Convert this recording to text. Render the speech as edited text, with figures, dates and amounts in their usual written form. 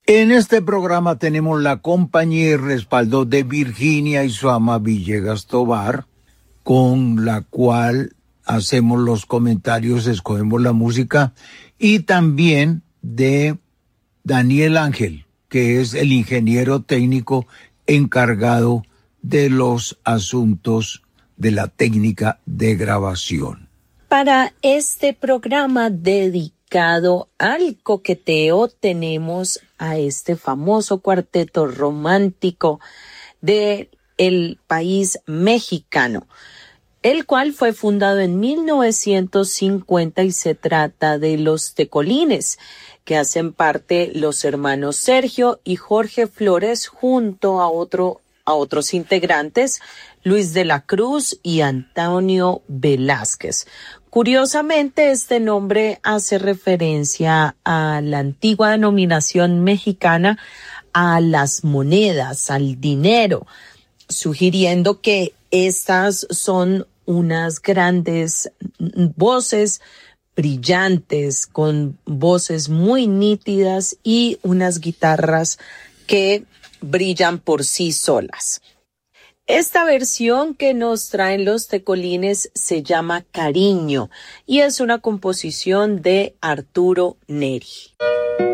En este programa tenemos la compañía y respaldo de Virginia Isuama Villegas Tovar, con la cual hacemos los comentarios, escogemos la música, y también de Daniel Ángel, que es el ingeniero técnico encargado de los asuntos de la técnica de grabación. Para este programa dedicado al coqueteo tenemos a este famoso cuarteto romántico del país mexicano, el cual fue fundado en 1950 y se trata de los Tecolines, que hacen parte los hermanos Sergio y Jorge Flores junto a otros integrantes, Luis de la Cruz y Antonio Velázquez. Curiosamente, este nombre hace referencia a la antigua denominación mexicana a las monedas, al dinero, sugiriendo que estas son unas grandes voces brillantes, con voces muy nítidas y unas guitarras que brillan por sí solas. Esta versión que nos traen los Tecolines se llama Cariño y es una composición de Arturo Neri.